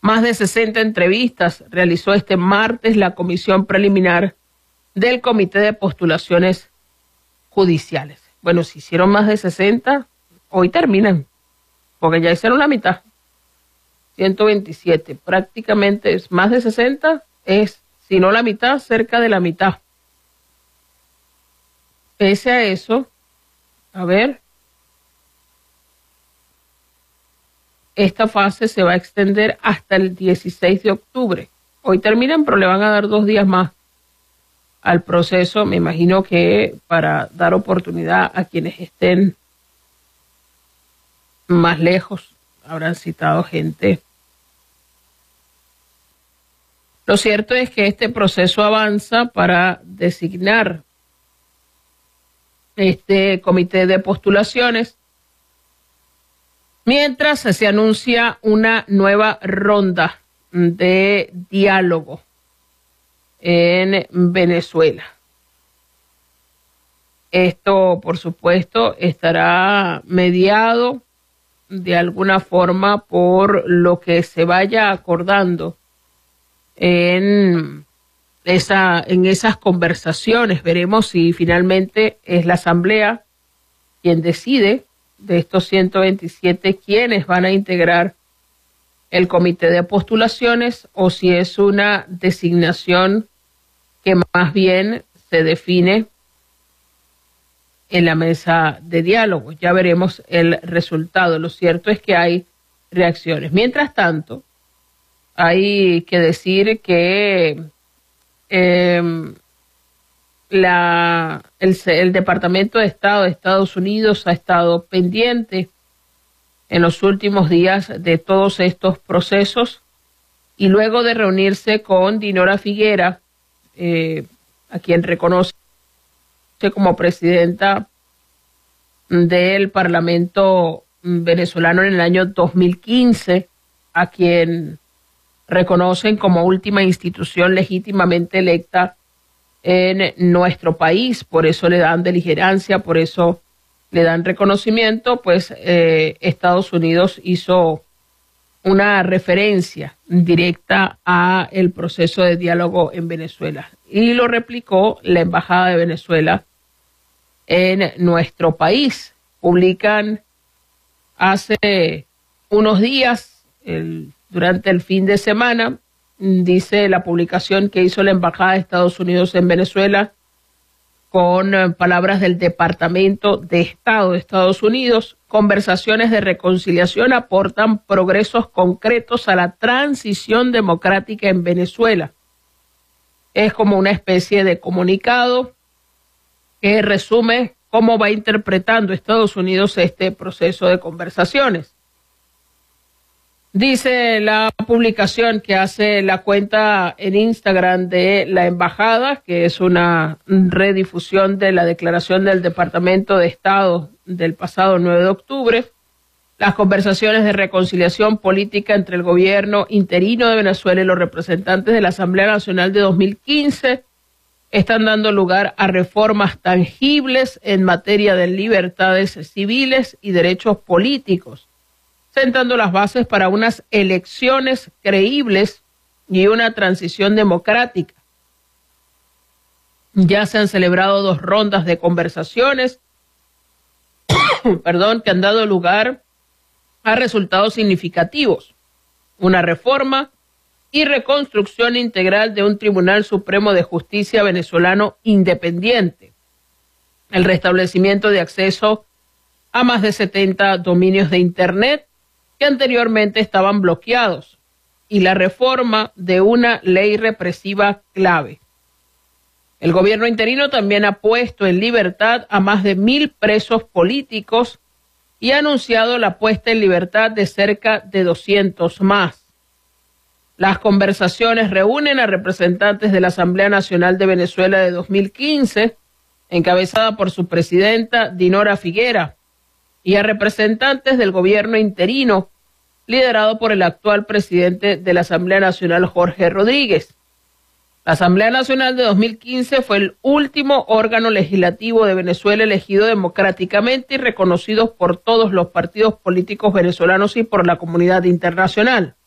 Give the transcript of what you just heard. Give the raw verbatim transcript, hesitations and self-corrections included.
Más de sesenta entrevistas realizó este martes la comisión preliminar del Comité de Postulaciones Judiciales. Bueno, si hicieron más de sesenta, hoy terminan, porque ya hicieron la mitad. ciento veintisiete, prácticamente es más de sesenta, es, si no la mitad, cerca de la mitad. Pese a eso, a ver, esta fase se va a extender hasta el dieciséis de octubre. Hoy terminan, pero le van a dar dos días más al proceso, me imagino que para dar oportunidad a quienes estén más lejos, habrán citado gente. Lo cierto es que este proceso avanza para designar este comité de postulaciones, mientras se anuncia una nueva ronda de diálogo en Venezuela. Esto, por supuesto, estará mediado de alguna forma por lo que se vaya acordando en esa, en esas conversaciones. Veremos si finalmente es la Asamblea quien decide de estos ciento veintisiete quiénes van a integrar el comité de postulaciones o si es una designación que más bien se define en la mesa de diálogo. Ya veremos el resultado. Lo cierto es que hay reacciones. Mientras tanto, hay que decir que eh, la, el, el Departamento de Estado de Estados Unidos ha estado pendiente en los últimos días de todos estos procesos y luego de reunirse con Dinora Figuera, eh, a quien reconoce como presidenta del Parlamento venezolano en el año dos mil quince, a quien reconocen como última institución legítimamente electa en nuestro país, por eso le dan beligerancia, por eso le dan reconocimiento, pues eh, Estados Unidos hizo una referencia directa a el proceso de diálogo en Venezuela y lo replicó la Embajada de Venezuela en nuestro país. Publican hace unos días, el, durante el fin de semana, dice la publicación que hizo la Embajada de Estados Unidos en Venezuela con eh, palabras del Departamento de Estado de Estados Unidos: conversaciones de reconciliación aportan progresos concretos a la transición democrática en Venezuela. Es como una especie de comunicado que resume cómo va interpretando Estados Unidos este proceso de conversaciones. Dice la publicación que hace la cuenta en Instagram de la Embajada, que es una redifusión de la declaración del Departamento de Estado del pasado nueve de octubre, las conversaciones de reconciliación política entre el gobierno interino de Venezuela y los representantes de la Asamblea Nacional de dos mil quince están dando lugar a reformas tangibles en materia de libertades civiles y derechos políticos, sentando las bases para unas elecciones creíbles y una transición democrática. Ya se han celebrado dos rondas de conversaciones, perdón, que han dado lugar a resultados significativos: una reforma y reconstrucción integral de un Tribunal Supremo de Justicia venezolano independiente, el restablecimiento de acceso a más de setenta dominios de Internet que anteriormente estaban bloqueados, y la reforma de una ley represiva clave. El gobierno interino también ha puesto en libertad a más de mil presos políticos y ha anunciado la puesta en libertad de cerca de doscientos más. Las conversaciones reúnen a representantes de la Asamblea Nacional de Venezuela de dos mil quince, encabezada por su presidenta Dinora Figuera, y a representantes del gobierno interino, liderado por el actual presidente de la Asamblea Nacional, Jorge Rodríguez. La Asamblea Nacional de dos mil quince fue el último órgano legislativo de Venezuela elegido democráticamente y reconocido por todos los partidos políticos venezolanos y por la comunidad internacional.